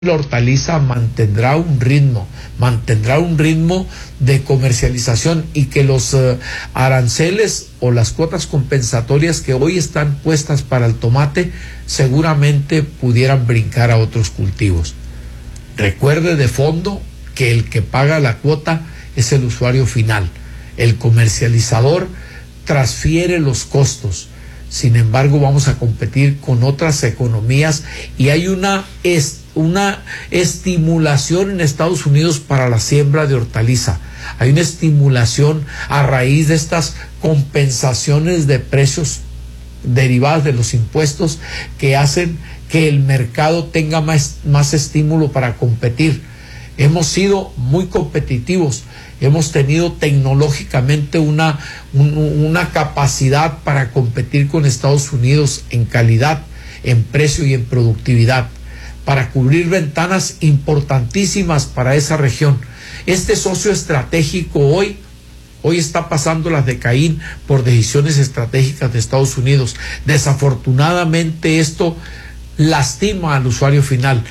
la hortaliza mantendrá un ritmo de comercialización, y que los aranceles o las cuotas compensatorias que hoy están puestas para el tomate seguramente pudieran brincar a otros cultivos. Recuerde de fondo que el que paga la cuota es el usuario final. El comercializador transfiere los costos. Sin embargo, vamos a competir con otras economías, y hay una estimulación en Estados Unidos para la siembra de hortaliza. Hay una estimulación a raíz de estas compensaciones de precios derivadas de los impuestos que hacen que el mercado tenga más estímulo para competir. Hemos sido muy competitivos, hemos tenido tecnológicamente una capacidad para competir con Estados Unidos en calidad, en precio y en productividad, para cubrir ventanas importantísimas para esa región. Este socio estratégico hoy está pasando las de Caín por decisiones estratégicas de Estados Unidos. Desafortunadamente esto lastima al usuario final,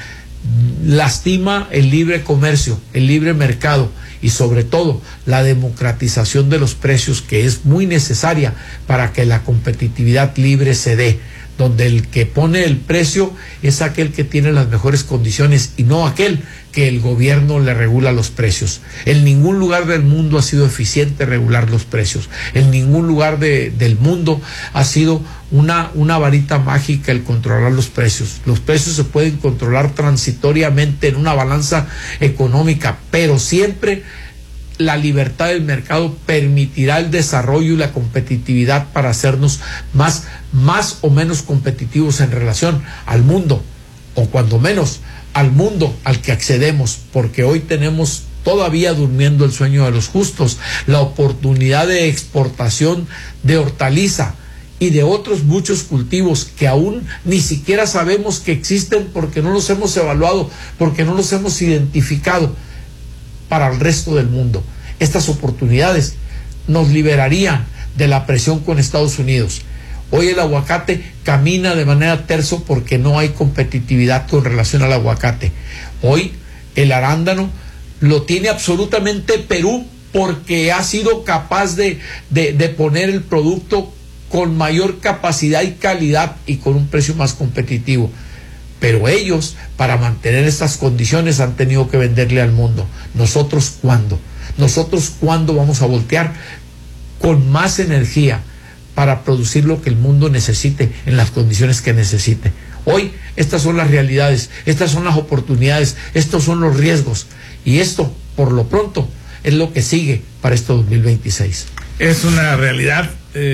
lastima el libre comercio, el libre mercado, y sobre todo la democratización de los precios, que es muy necesaria para que la competitividad libre se dé, donde el que pone el precio es aquel que tiene las mejores condiciones y no aquel que el gobierno le regula los precios. En ningún lugar del mundo ha sido eficiente regular los precios. En ningún lugar del mundo ha sido una varita mágica el controlar los precios. Los precios se pueden controlar transitoriamente en una balanza económica, pero siempre la libertad del mercado permitirá el desarrollo y la competitividad para hacernos más o menos competitivos en relación al mundo, o cuando menos al mundo al que accedemos, porque hoy tenemos todavía durmiendo el sueño de los justos, la oportunidad de exportación de hortaliza y de otros muchos cultivos que aún ni siquiera sabemos que existen, porque no los hemos evaluado, porque no los hemos identificado para el resto del mundo. Estas oportunidades nos liberarían de la presión con Estados Unidos. Hoy el aguacate camina de manera terso porque no hay competitividad con relación al aguacate. Hoy el arándano lo tiene absolutamente Perú, porque ha sido capaz de poner el producto con mayor capacidad y calidad y con un precio más competitivo. Pero ellos, para mantener estas condiciones, han tenido que venderle al mundo. ¿Nosotros cuándo? ¿Nosotros cuándo vamos a voltear con más energía para producir lo que el mundo necesite en las condiciones que necesite? Hoy estas son las realidades, estas son las oportunidades, estos son los riesgos, y esto, por lo pronto, es lo que sigue para este 2026. Es una realidad.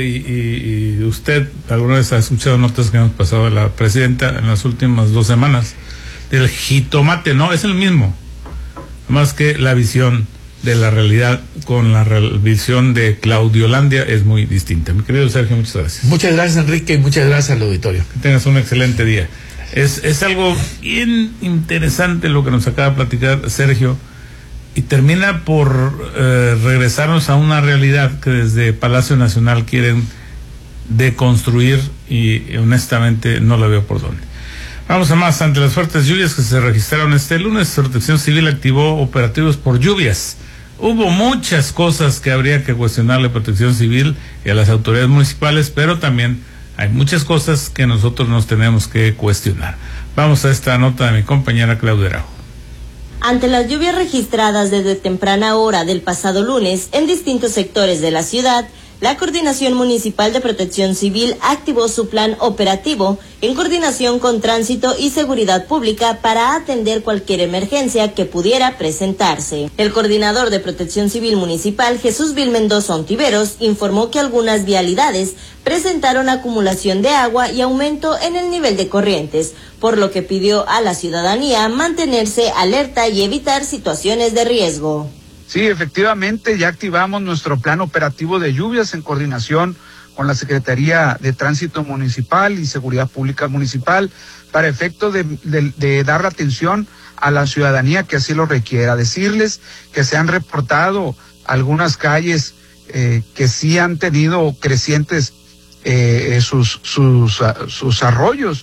Y usted alguna vez ha escuchado notas que hemos pasado de la presidenta en las últimas 2 semanas del jitomate, ¿no? Es el mismo, más que la visión de la realidad con la visión de Claudiolandia es muy distinta. Mi querido Sergio, muchas gracias. Muchas gracias, Enrique, y muchas gracias al auditorio. Que tengas un excelente día. Es algo bien interesante lo que nos acaba de platicar Sergio, y termina por regresarnos a una realidad que desde Palacio Nacional quieren deconstruir, y honestamente no la veo por dónde. Vamos a más. Ante las fuertes lluvias que se registraron este lunes, Protección Civil activó operativos por lluvias. Hubo muchas cosas que habría que cuestionarle a Protección Civil y a las autoridades municipales, pero también hay muchas cosas que nosotros nos tenemos que cuestionar. Vamos a esta nota de mi compañera Claudia Araujo. Ante las lluvias registradas desde temprana hora del pasado lunes en distintos sectores de la ciudad, la Coordinación Municipal de Protección Civil activó su plan operativo en coordinación con Tránsito y Seguridad Pública para atender cualquier emergencia que pudiera presentarse. El coordinador de Protección Civil Municipal, Jesús Vil Mendoza Ontiveros, informó que algunas vialidades presentaron acumulación de agua y aumento en el nivel de corrientes, por lo que pidió a la ciudadanía mantenerse alerta y evitar situaciones de riesgo. Sí, efectivamente, ya activamos nuestro plan operativo de lluvias en coordinación con la Secretaría de Tránsito Municipal y Seguridad Pública Municipal para efecto de dar atención a la ciudadanía que así lo requiera. Decirles que se han reportado algunas calles que sí han tenido crecientes sus arroyos.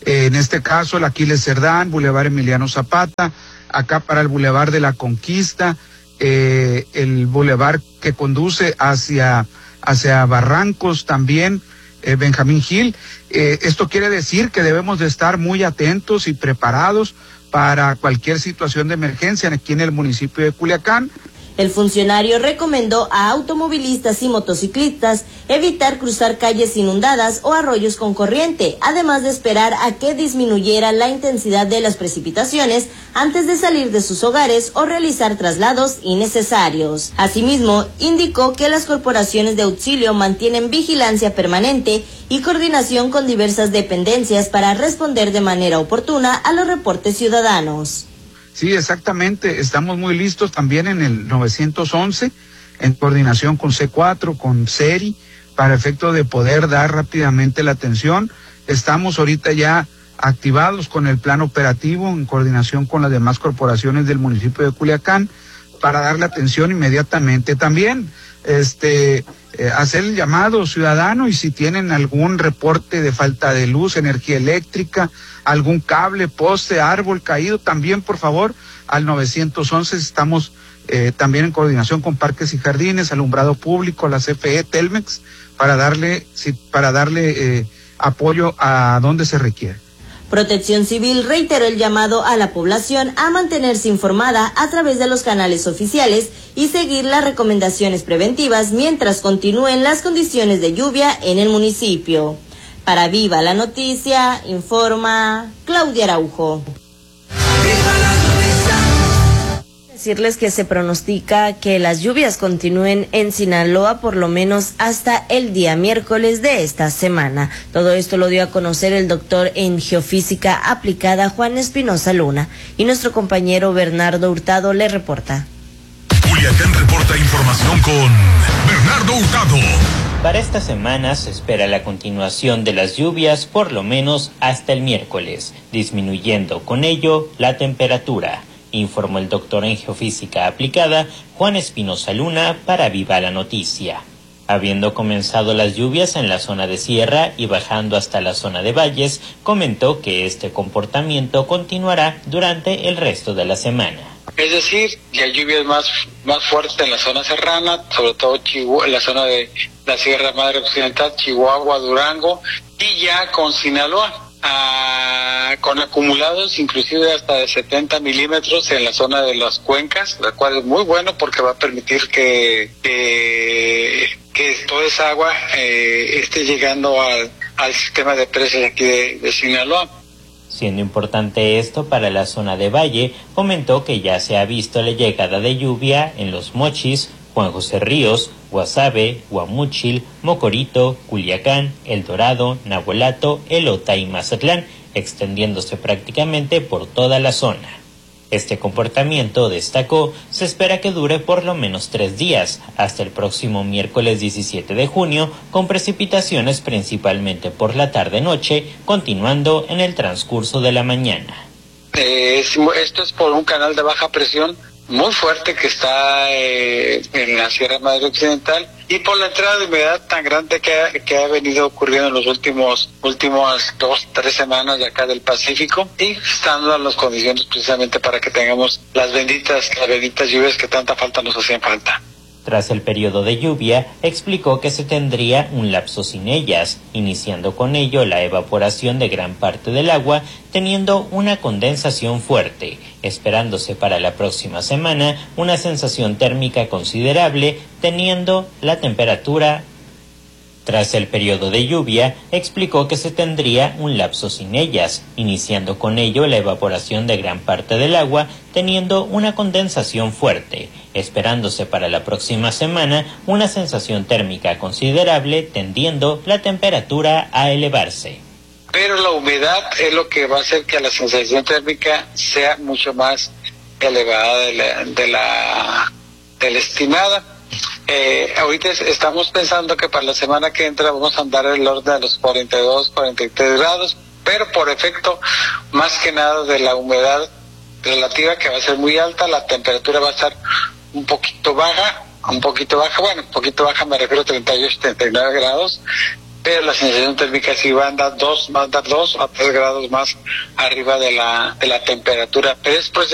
En este caso, el Aquiles Cerdán, Boulevard Emiliano Zapata, acá para el Boulevard de la Conquista, el Boulevard que conduce hacia Barrancos también, Benjamín Gil. Esto quiere decir que debemos de estar muy atentos y preparados para cualquier situación de emergencia aquí en el municipio de Culiacán. El funcionario recomendó a automovilistas y motociclistas evitar cruzar calles inundadas o arroyos con corriente, además de esperar a que disminuyera la intensidad de las precipitaciones antes de salir de sus hogares o realizar traslados innecesarios. Asimismo, indicó que las corporaciones de auxilio mantienen vigilancia permanente y coordinación con diversas dependencias para responder de manera oportuna a los reportes ciudadanos. Sí, exactamente. Estamos muy listos también en el 911, en coordinación con C4, con SERI, para efecto de poder dar rápidamente la atención. Estamos ahorita ya activados con el plan operativo en coordinación con las demás corporaciones del municipio de Culiacán para darle atención inmediatamente. También hacer el llamado ciudadano, y si tienen algún reporte de falta de luz, energía eléctrica, algún cable, poste, árbol caído, también por favor al 911. Estamos también en coordinación con Parques y Jardines, Alumbrado Público, la CFE, Telmex, para darle apoyo a donde se requiere. Protección Civil reiteró el llamado a la población a mantenerse informada a través de los canales oficiales y seguir las recomendaciones preventivas mientras continúen las condiciones de lluvia en el municipio. Para Viva la Noticia, informa Claudia Araujo. Decirles que se pronostica que las lluvias continúen en Sinaloa por lo menos hasta el día miércoles de esta semana. Todo esto lo dio a conocer el doctor en geofísica aplicada Juan Espinosa Luna, y nuestro compañero Bernardo Hurtado le reporta. Culiacán reporta información con Bernardo Hurtado. Para esta semana se espera la continuación de las lluvias por lo menos hasta el miércoles, disminuyendo con ello la temperatura, informó el doctor en geofísica aplicada Juan Espinosa Luna para Viva la Noticia. Habiendo comenzado las lluvias en la zona de sierra y bajando hasta la zona de valles, comentó que este comportamiento continuará durante el resto de la semana. Es decir, ya lluvias más fuertes en la zona serrana, sobre todo en la zona de la Sierra Madre Occidental, Chihuahua, Durango, y ya con Sinaloa, con acumulados inclusive hasta de 70 milímetros en la zona de las cuencas, lo cual es muy bueno porque va a permitir que toda esa agua esté llegando al sistema de presas aquí de Sinaloa. Siendo importante esto para la zona de Valle, comentó que ya se ha visto la llegada de lluvia en Los Mochis, Juan José Ríos, Guasave, Guamúchil, Mocorito, Culiacán, El Dorado, Navolato, Elota y Mazatlán, extendiéndose prácticamente por toda la zona. Este comportamiento, destacó, se espera que dure por lo menos 3 días, hasta el próximo miércoles 17 de junio, con precipitaciones principalmente por la tarde-noche, continuando en el transcurso de la mañana. Esto es por un canal de baja presión muy fuerte que está en la Sierra Madre Occidental, y por la entrada de humedad tan grande que ha venido ocurriendo en los últimas 2-3 semanas de acá del Pacífico, y están dando las condiciones precisamente para que tengamos las benditas lluvias que tanta falta nos hacían falta. Tras el periodo de lluvia, explicó que se tendría un lapso sin ellas, iniciando con ello la evaporación de gran parte del agua, teniendo una condensación fuerte, esperándose para la próxima semana una sensación térmica considerable, teniendo la temperatura. Tras el periodo de lluvia, explicó que se tendría un lapso sin ellas, iniciando con ello la evaporación de gran parte del agua, teniendo una condensación fuerte, esperándose para la próxima semana una sensación térmica considerable, tendiendo la temperatura a elevarse. Pero la humedad es lo que va a hacer que la sensación térmica sea mucho más elevada de la estimada. Ahorita estamos pensando que para la semana que entra vamos a andar en el orden de los 42, 43 grados, pero por efecto más que nada de la humedad relativa, que va a ser muy alta, la temperatura va a estar un poquito baja, me refiero a 38, 39 grados, pero la sensación térmica sí va a andar 2 a 3 grados más arriba de la temperatura, pero es